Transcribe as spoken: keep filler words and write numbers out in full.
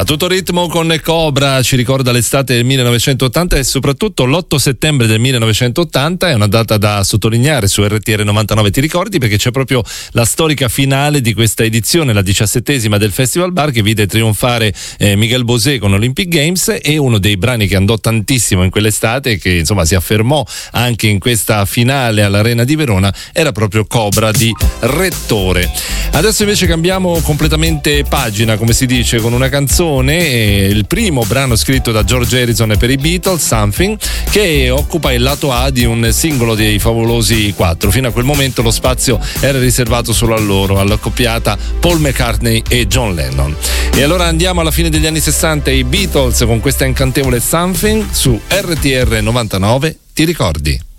A tutto ritmo con Cobra, ci ricorda l'estate del millenovecentottanta e soprattutto l'otto settembre del millenovecentottanta. È una data da sottolineare su R T R novantanove, ti ricordi, perché c'è proprio la storica finale di questa edizione, la diciassettesima del Festival Bar, che vide trionfare eh, Miguel Bosé con Olympic Games, e uno dei brani che andò tantissimo in quell'estate e che insomma si affermò anche in questa finale all'Arena di Verona era proprio Cobra di Rettore. Adesso invece cambiamo completamente pagina, come si dice, con una canzone, il primo brano scritto da George Harrison per i Beatles, Something, che occupa il lato A di un singolo dei favolosi quattro. Fino a quel momento lo spazio era riservato solo a loro, all'accoppiata Paul McCartney e John Lennon. E allora andiamo alla fine degli anni sessanta, i Beatles con questa incantevole Something su R T R novantanove, ti ricordi?